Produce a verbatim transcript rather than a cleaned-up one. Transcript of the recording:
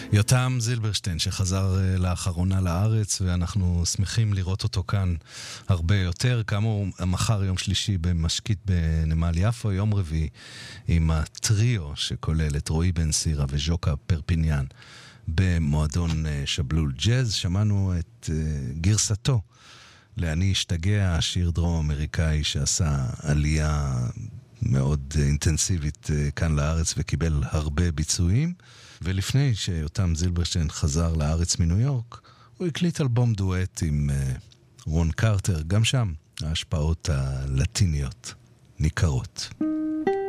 יותם זילברשטיין שחזר לאחרונה לארץ, ואנחנו שמחים לראות אותו כאן הרבה יותר. כאמור, מחר יום שלישי במשקית בנמל יפו, יום רביעי עם הטריו שכולל את רועי בן סירה וז'וקה פרפיניאן במועדון שבלול ג'אז. שמענו את גרסתו לאני אשתגע, שיר דרום אמריקאי שעשה עלייה מאוד אינטנסיבית כאן לארץ וקיבל הרבה ביצועים. ולפני שיותם זילברשטיין חזר לארץ מניו יורק, הוא הקליט אלבום דואט עם רון קרטר, גם שם ההשפעות הלטיניות ניכרות.